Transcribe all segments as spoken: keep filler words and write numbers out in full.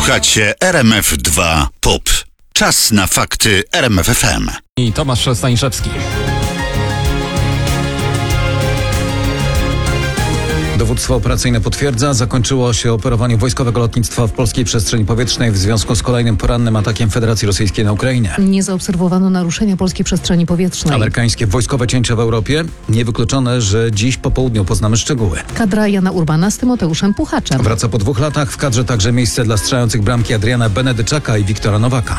Słuchacie R M F dwa Pop. Czas na fakty R M F F M. I Tomasz Staniszewski. Dowództwo operacyjne potwierdza, zakończyło się operowanie wojskowego lotnictwa w polskiej przestrzeni powietrznej w związku z kolejnym porannym atakiem Federacji Rosyjskiej na Ukrainę. Nie zaobserwowano naruszenia polskiej przestrzeni powietrznej. Amerykańskie wojskowe cięcia w Europie. Niewykluczone, że dziś po południu poznamy szczegóły. Kadra Jana Urbana z Tymoteuszem Puchaczem. Wraca po dwóch latach, w kadrze także miejsce dla strzelających bramki Adriana Benedyczaka i Wiktora Nowaka.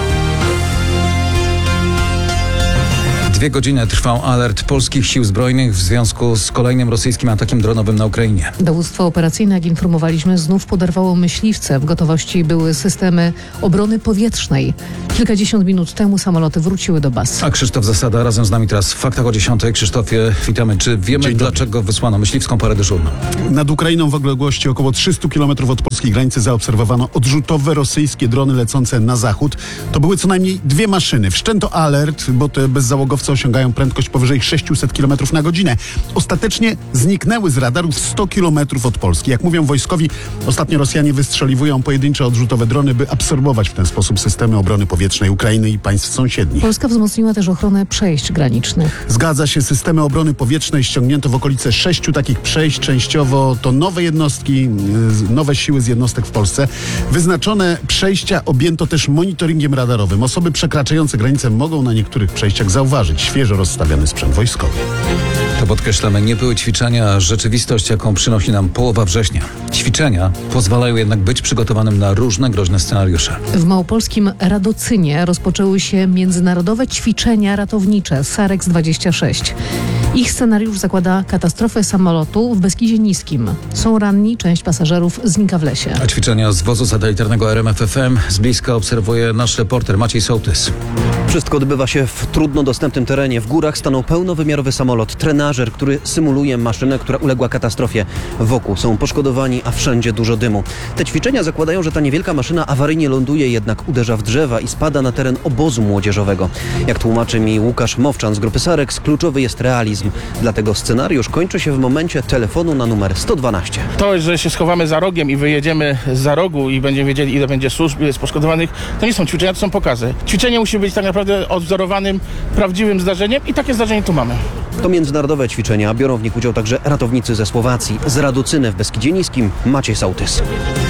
Dwie godziny trwał alert polskich sił zbrojnych w związku z kolejnym rosyjskim atakiem dronowym na Ukrainie. Dowództwo operacyjne, jak informowaliśmy, znów poderwało myśliwce. W gotowości były systemy obrony powietrznej. Kilkadziesiąt minut temu samoloty wróciły do baz. A Krzysztof Zasada razem z nami teraz w Faktach o dziesiątej. Krzysztofie, witamy. Czy wiemy, dlaczego wysłano myśliwską parę dyżurną? Nad Ukrainą w odległości około trzysta kilometrów od polskiej granicy zaobserwowano odrzutowe rosyjskie drony lecące na zachód. To były co najmniej dwie maszyny. Wszczęto alert, bo te bezzałogowce osiągają prędkość powyżej sześćset kilometrów na godzinę. Ostatecznie zniknęły z radarów sto kilometrów od Polski. Jak mówią wojskowi, ostatnio Rosjanie wystrzeliwują pojedyncze odrzutowe drony, by absorbować w ten sposób systemy obrony powietrznej Ukrainy i państw sąsiednich. Polska wzmocniła też ochronę przejść granicznych. Zgadza się, systemy obrony powietrznej ściągnięto w okolice sześciu takich przejść. Częściowo to nowe jednostki, nowe siły z jednostek w Polsce. Wyznaczone przejścia objęto też monitoringiem radarowym. Osoby przekraczające granicę mogą na niektórych przejściach zauważyć świeżo rozstawiony sprzęt wojskowy. To podkreślamy, nie były ćwiczenia, a rzeczywistość, jaką przynosi nam połowa września. Ćwiczenia pozwalają jednak być przygotowanym na różne groźne scenariusze. W małopolskim Radocynie rozpoczęły się międzynarodowe ćwiczenia ratownicze Sarex dwadzieścia sześć. Ich scenariusz zakłada katastrofę samolotu w Beskidzie Niskim. Są ranni, część pasażerów znika w lesie. A ćwiczenia z wozu satelitarnego R M F F M z bliska obserwuje nasz reporter Maciej Sołtys. Wszystko odbywa się w trudno dostępnym terenie. W górach stanął pełnowymiarowy samolot, trenażer, który symuluje maszynę, która uległa katastrofie. Wokół są poszkodowani, a wszędzie dużo dymu. Te ćwiczenia zakładają, że ta niewielka maszyna awaryjnie ląduje, jednak uderza w drzewa i spada na teren obozu młodzieżowego. Jak tłumaczy mi Łukasz Mowczan z grupy Sarex, kluczowy jest realizm. Dlatego scenariusz kończy się w momencie telefonu na numer sto dwanaście. To, że się schowamy za rogiem i wyjedziemy za rogu i będziemy wiedzieli, ile będzie służb, ile jest poszkodowanych, to nie są ćwiczenia, to są pokazy. Ćwiczenie musi być tak naprawdę odwzorowanym, prawdziwym zdarzeniem i takie zdarzenie tu mamy. To międzynarodowe ćwiczenia biorą w nich udział także ratownicy ze Słowacji. Z Radocyny w Beskidzie Niskim Maciej Sołtys.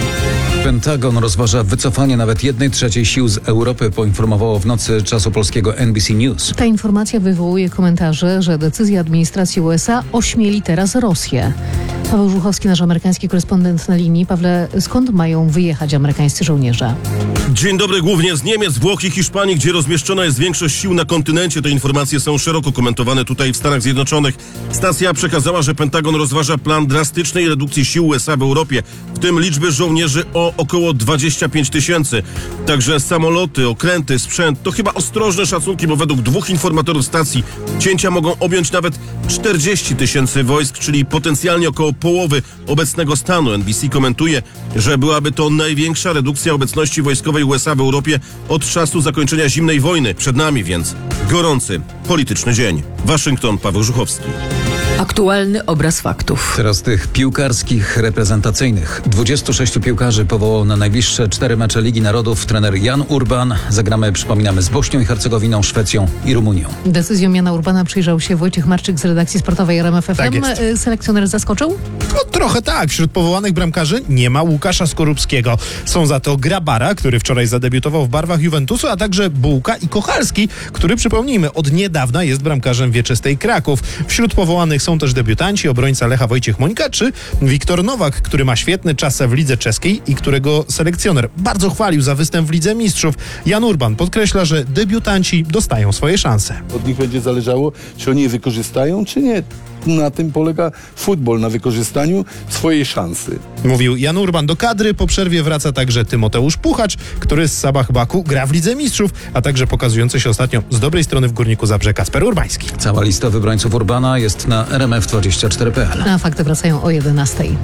Pentagon rozważa wycofanie nawet jednej trzeciej sił z Europy, poinformowało w nocy czasu polskiego N B C News. Ta informacja wywołuje komentarze, że decyzja administracji U S A ośmieli teraz Rosję. Paweł Żuchowski, nasz amerykański korespondent na linii. Pawle, skąd mają wyjechać amerykańscy żołnierze? Dzień dobry, głównie z Niemiec, Włoch i Hiszpanii, gdzie rozmieszczona jest większość sił na kontynencie. Te informacje są szeroko komentowane tutaj w Stanach Zjednoczonych. Stacja przekazała, że Pentagon rozważa plan drastycznej redukcji sił U S A w Europie, w tym liczby żołnierzy o około dwadzieścia pięć tysięcy. Także samoloty, okręty, sprzęt to chyba ostrożne szacunki, bo według dwóch informatorów stacji cięcia mogą objąć nawet czterdzieści tysięcy wojsk, czyli potencjalnie około połowy obecnego stanu. N B C komentuje, że byłaby to największa redukcja obecności wojskowej U S A w Europie od czasu zakończenia zimnej wojny. Przed nami więc gorący polityczny dzień. Waszyngton, Paweł Żuchowski. Aktualny obraz faktów. Teraz tych piłkarskich, reprezentacyjnych. dwudziestu sześciu piłkarzy powołał na najbliższe cztery mecze Ligi Narodów trener Jan Urban. Zagramy, przypominamy, z Bośnią i Hercegowiną, Szwecją i Rumunią. Decyzją Jana Urbana przyjrzał się Wojciech Marczyk z redakcji sportowej R M F F M. Tak jest. Selekcjoner zaskoczył? No trochę tak. Wśród powołanych bramkarzy nie ma Łukasza Skorupskiego. Są za to Grabara, który wczoraj zadebiutował w barwach Juventusu, a także Bułka i Kochalski, który, przypomnijmy, od niedawna jest bramkarzem wieczystej Kraków. Wśród powołanych są też debiutanci, obrońca Lecha Wojciech Mońka czy Wiktor Nowak, który ma świetny czas w lidze czeskiej i którego selekcjoner bardzo chwalił za występ w Lidze Mistrzów. Jan Urban podkreśla, że debiutanci dostają swoje szanse. Od nich będzie zależało, czy oni je wykorzystają, czy nie. Na tym polega futbol, na wykorzystaniu swojej szansy. Mówił Jan Urban. Do kadry po przerwie wraca także Tymoteusz Puchacz, który z Sabah Baku gra w Lidze Mistrzów, a także pokazujący się ostatnio z dobrej strony w Górniku Zabrze Kacper Urbański. Cała lista wybrańców Urbana jest na R M F dwadzieścia cztery kropka p l. A fakty wracają o jedenastej.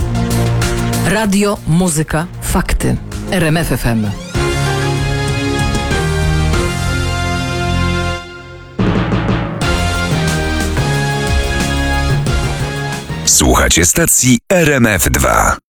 Radio, muzyka, fakty. R M F F M. Słuchacie stacji R M F dwa.